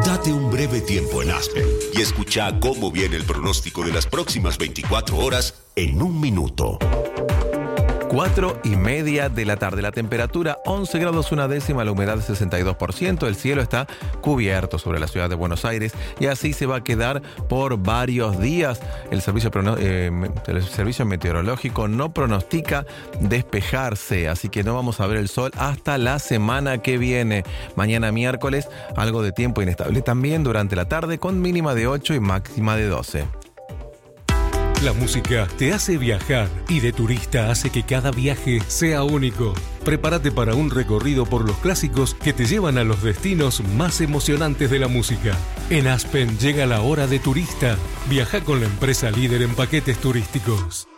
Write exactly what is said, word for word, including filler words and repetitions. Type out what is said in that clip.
Date un breve tiempo en Aspen y escucha cómo viene el pronóstico de las próximas veinticuatro horas en un minuto. Cuatro y media de la tarde. La temperatura once grados una décima, la humedad sesenta y dos por ciento. El cielo está cubierto sobre la ciudad de Buenos Aires y así se va a quedar por varios días. El servicio, prono- eh, el servicio meteorológico no pronostica despejarse, así que no vamos a ver el sol hasta la semana que viene. Mañana miércoles, algo de tiempo inestable también durante la tarde con mínima de ocho y máxima de doce. La música te hace viajar y de turista hace que cada viaje sea único. Prepárate para un recorrido por los clásicos que te llevan a los destinos más emocionantes de la música. En Aspen llega la hora de turista. Viaja con la empresa líder en paquetes turísticos.